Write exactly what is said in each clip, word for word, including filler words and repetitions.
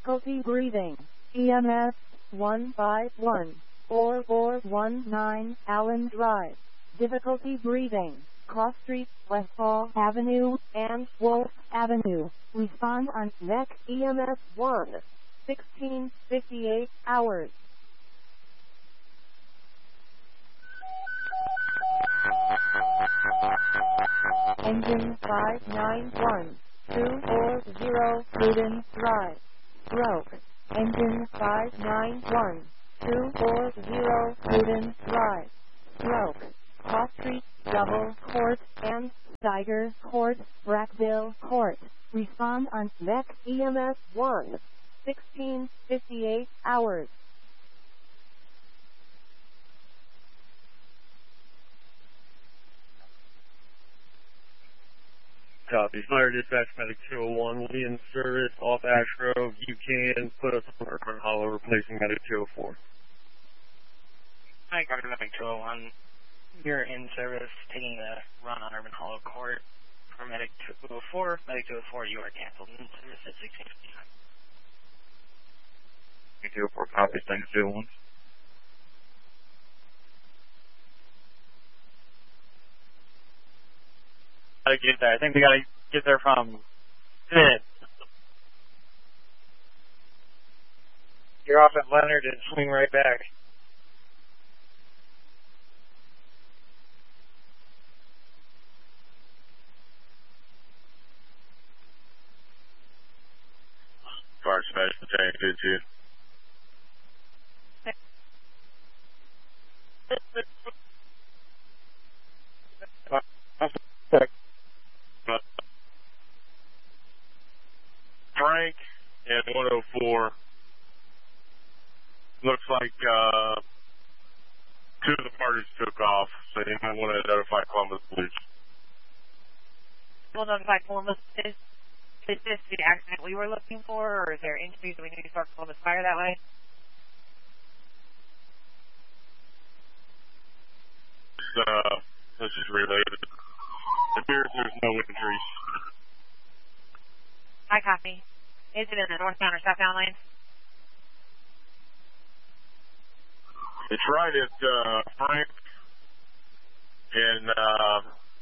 Difficulty breathing. E M S one five one four four one nine Allen Drive. Difficulty breathing. Cross Street, Westfall Avenue, and Wolf Avenue. Respond on N E C E M S one. sixteen fifty-eight hours. Engine five nine one two four zero Prudence Drive. Broke. Engine five nine one two four zero Prudence Drive. Broke. Cross Street, Double Court, and Steiger Court, Brackville Court. Respond on N E C E M S one. sixteen fifty-eight hours. Copy. Fire Dispatch Medic two oh one will be in service off Ash Grove. You can put us on Urban Hollow, replacing Medic two oh four. Hi, Carter Medic two oh one. You're in service, taking the run on Urban Hollow Court. For Medic two oh four, Medic two oh four, you are canceled in service at sixteen fifty-nine. Medic two oh four, copy. Thanks, two oh one. Gotta get there. I think we gotta get there from Smith. You're off at Leonard and swing right back. Fire Dispatch, Battalion two two. Frank and one oh four. Looks like uh, two of the parties took off, so you might want to notify Columbus Police. We'll notify Columbus. Is, is this the accident we were looking for, or is there injuries that we need to start Columbus Fire that way? Uh, this is related. It appears there's no injuries. I copy. Is it in the northbound or southbound lanes? It's right at uh, Frank and uh,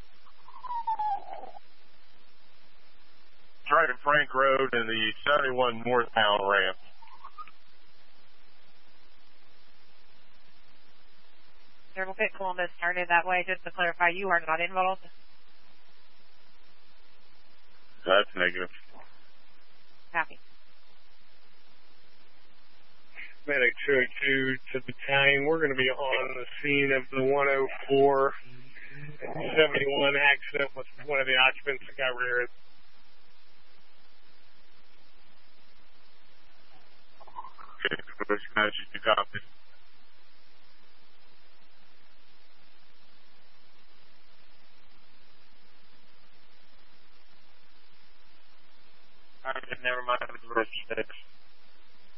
it's right at Frank Road and the seventy-one northbound ramp. Circle Pit Columbus started that way. Just to clarify, you are not involved. That's negative. Copy. Medic two oh two to Battalion. We're going to be on the scene of the one oh four seventy-one accident with one of the occupants that got rear-ended. Okay, Dispatch, you copy. Alright, never mind. It was verse six.